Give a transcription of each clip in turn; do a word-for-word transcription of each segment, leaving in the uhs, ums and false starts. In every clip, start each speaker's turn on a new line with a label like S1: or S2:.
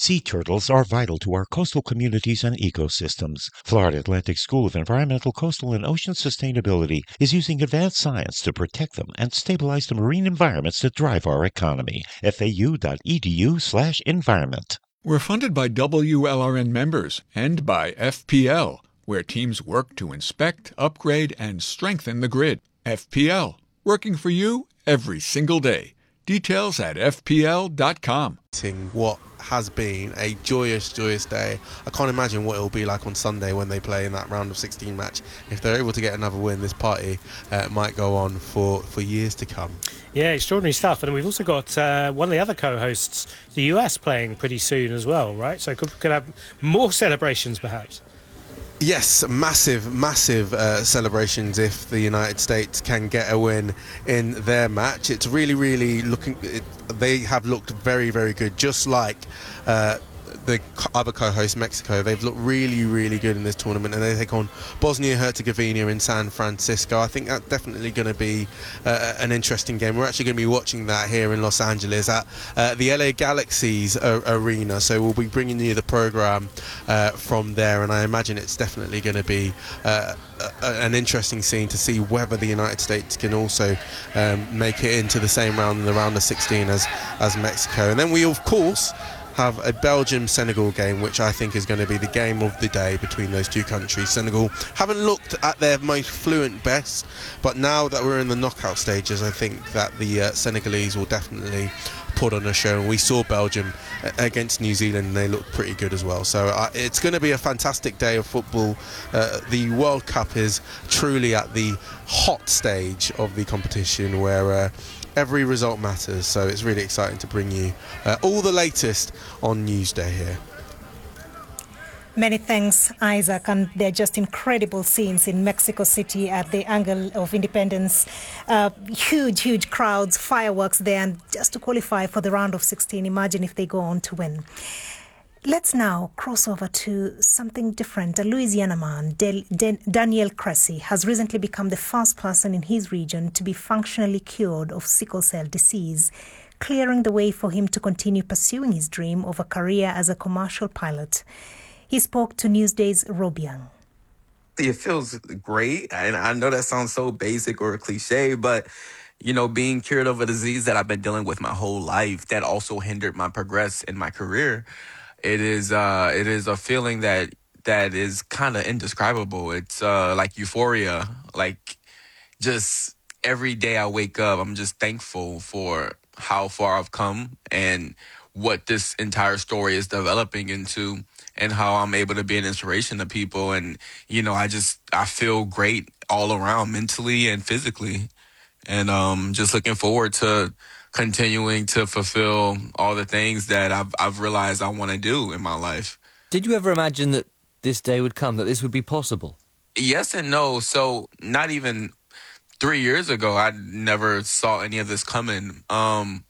S1: Sea turtles are vital to our coastal communities and ecosystems. Florida Atlantic School of Environmental, Coastal, and Ocean Sustainability is using advanced science to protect them and stabilize the marine environments that drive our economy. F A U dot E D U slash environment.
S2: We're funded by W L R N members and by F P L, where teams work to inspect, upgrade, and strengthen the grid. F P L, working for you every single day. Details at F P L dot com.
S3: What has been a joyous, joyous day. I can't imagine what it will be like on Sunday when they play in that round of sixteen match. If they're able to get another win, this party uh, might go on for, for years to come.
S4: Yeah, extraordinary stuff. And we've also got uh, one of the other co-hosts, the U S, playing pretty soon as well, right? So could, could have more celebrations perhaps.
S3: Yes, massive, massive uh, celebrations if the United States can get a win in their match. It's really, really looking... It, they have looked very, very good, just like uh, the other co-host, Mexico. They've looked really, really good in this tournament, and they take on Bosnia-Herzegovina in San Francisco. I think that's definitely going to be uh, an interesting game. We're actually going to be watching that here in Los Angeles at uh, the L A Galaxy's uh, arena, so we'll be bringing you the program uh, from there, and I imagine it's definitely going to be uh, a, an interesting scene to see whether the United States can also um, make it into the same round, in the round of sixteen, as, as Mexico. And then we, of course, have a Belgium-Senegal game, which I think is going to be the game of the day between those two countries. Senegal haven't looked at their most fluent best, but now that we're in the knockout stages, I think that the uh, Senegalese will definitely put on a show. And we saw Belgium against New Zealand, and they looked pretty good as well. So uh, it's going to be a fantastic day of football. Uh, the World Cup is truly at the hot stage of the competition, where uh, every result matters, so it's really exciting to bring you uh, all the latest on Newsday here.
S5: Many thanks, Isaac, and they're just incredible scenes in Mexico City at the Angle of Independence. Uh, huge, huge crowds, fireworks there, and just to qualify for the round of sixteen, imagine if they go on to win. Let's now cross over to something different. A Louisiana man, Del- Den- Daniel Cressy, has recently become the first person in his region to be functionally cured of sickle cell disease, clearing the way for him to continue pursuing his dream of a career as a commercial pilot. He spoke to Newsday's Rob Young.
S6: It feels great, and I know that sounds so basic or cliche, but you know, being cured of a disease that I've been dealing with my whole life that also hindered my progress in my career. It is uh, it is a feeling that that is kind of indescribable. It's uh, like euphoria. Like, just every day I wake up, I'm just thankful for how far I've come and what this entire story is developing into, and how I'm able to be an inspiration to people. And, you know, I just, I feel great all around, mentally and physically. And um, just looking forward to continuing to fulfill all the things that I've I've realized I want to do in my life.
S7: Did you ever imagine that this day would come, that this would be possible?
S6: Yes and no. So not even three years ago, I never saw any of this coming. Um,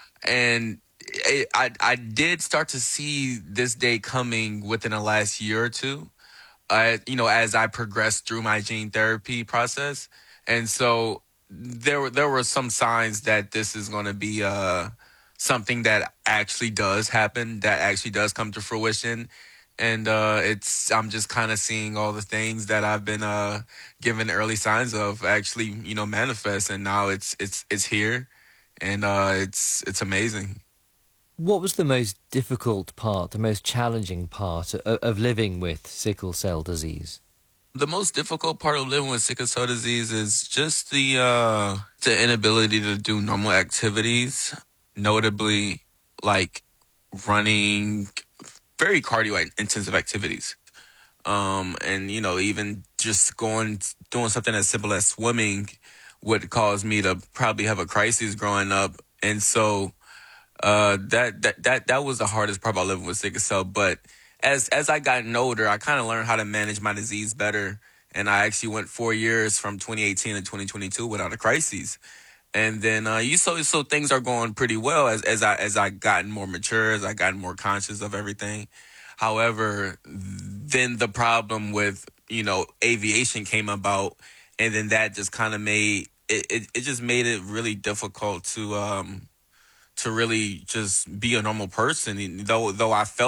S6: and it, I I did start to see this day coming within the last year or two. Uh, you know, as I progressed through my gene therapy process, and so there were there were some signs that this is going to be uh, something that actually does happen, that actually does come to fruition. And uh, it's I'm just kind of seeing all the things that I've been uh, given early signs of actually, you know, manifest. And now it's it's it's here, and uh, it's it's amazing.
S7: What was the most difficult part, the most challenging part of, of living with sickle cell disease?
S6: The most difficult part of living with sickle cell disease is just the uh, the inability to do normal activities, notably like running, very cardio-intensive activities. Um, and, you know, even just going, doing something as simple as swimming would cause me to probably have a crisis growing up. And so uh, that, that, that, that was the hardest part about living with sickle cell. But as, as I gotten older, I kind of learned how to manage my disease better. And I actually went four years from twenty eighteen to twenty twenty-two without a crisis. And then uh, you so so things are going pretty well as as I as I gotten more mature, as I gotten more conscious of everything. However, then the problem with, you know, aviation came about, and then that just kind of made it, it. It just made it really difficult to um to really just be a normal person. Though though I felt